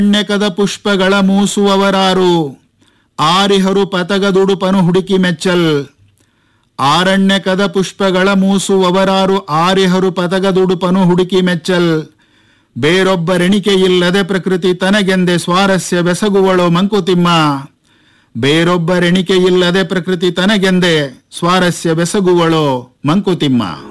ಅರಣ್ಯಕದ ಪುಷ್ಪಗಳ ಮೂಸುವವರಾರು ಆರಿಹರು ಪತಗದುಡುಪನು ಹುಡುಕಿ ಮೆಚ್ಚಲ್. ಆರಣ್ಯಕದ ಪುಷ್ಪಗಳ ಮೂಸುವವರಾರು ಆರಿಹರು ಪತಗದುಡುಪನು ಹುಡುಕಿ ಮೆಚ್ಚಲ್. ಬೇರೊಬ್ಬರೆಣಿಕೆಯಿಲ್ಲದೆ ಪ್ರಕೃತಿ ತನಗೆಂದೆ ಸ್ವಾರಸ್ಯ ಬೆಸಗುವಳೋ ಮಂಕುತಿಮ್ಮ. ಬೇರೊಬ್ಬರೆಣಿಕೆಯಿಲ್ಲದೆ ಪ್ರಕೃತಿ ತನಗೆಂದೆ ಸ್ವಾರಸ್ಯ ಬೆಸಗುವಳೋ ಮಂಕುತಿಮ್ಮ.